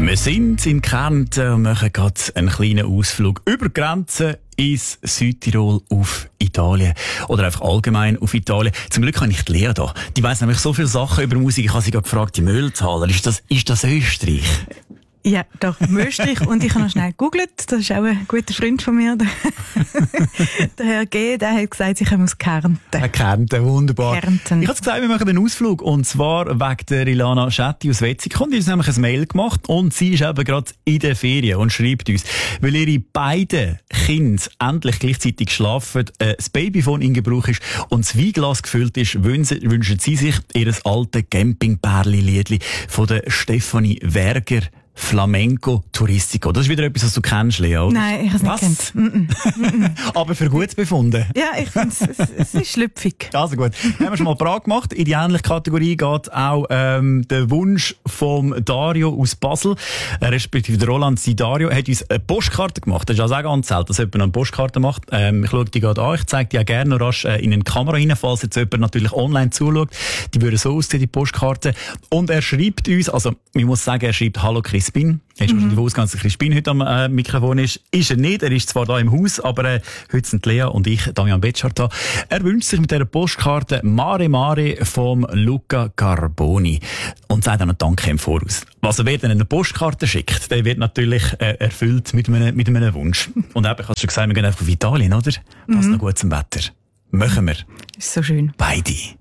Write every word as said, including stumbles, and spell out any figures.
Wir sind in Kärnten und machen gerade einen kleinen Ausflug über die Grenze ins Südtirol auf Italien. Oder einfach allgemein auf Italien. Zum Glück habe ich die Lea da. Die weiss nämlich so viele Sachen über Musik. Ich habe sie gerade gefragt, die Mülltaler, ist das, ist das Österreich? Ja, doch, Österreich. Und ich habe noch schnell gegoogelt. Das ist auch ein guter Freund von mir. Der, der Herr G., der hat gesagt, sie kommen aus Kärnten. Ja, Kärnten, wunderbar. Kärnten. Ich habe gesagt, wir machen einen Ausflug. Und zwar wegen der Ilana Schetti aus Wetzikon. Die hat uns nämlich ein Mail gemacht. Und sie ist eben gerade in der Ferien und schreibt uns, weil ihre beiden Kinder endlich gleichzeitig schlafen, äh, das Babyphone in Gebrauch ist und das Weinglas gefüllt ist, wünschen, wünschen sie sich ihr altes Campingpärli-Liedli von der Stefanie Werger. Flamenco Touristico. Das ist wieder etwas, was du kennst, Lea, oder? Nein, ich habe es nicht kennt. Mm -mm. Aber für gut befunden. Ja, ich finde es, es ist schlüpfig. Also gut. Haben wir schon mal parat gemacht. In die ähnliche Kategorie geht auch ähm, der Wunsch vom Dario aus Basel, äh, respektive der Roland Sidario, hat uns eine Postkarte gemacht. Das ist also auch ganz selten, dass jemand eine Postkarte macht. Ähm, ich schaue die gerade an. Ich zeige die auch gerne noch rasch äh, in eine Kamera rein, falls jetzt jemand natürlich online zuschaut. Die würde so aussehen, die Postkarte. Und er schreibt uns, also ich muss sagen, er schreibt «Hallo Crispin». Hast du wahrscheinlich davon ausgegangen, dass Crispin heute am äh, Mikrofon ist. Ist er nicht. Er ist zwar da im Haus, aber äh, heute sind Lea und ich, Damian Betschart, da. Er wünscht sich mit dieser Postkarte «Mare Mare» vom Luca Carboni. Und sagt dann noch Danke im Voraus. Also wer dann eine Postkarte schickt, der wird natürlich äh, erfüllt mit einem, mit einem Wunsch. Und eben, ich habe schon gesagt, wir gehen einfach auf Italien, oder? Passt mhm. noch gut zum Wetter. Machen wir. Ist so schön. Beide.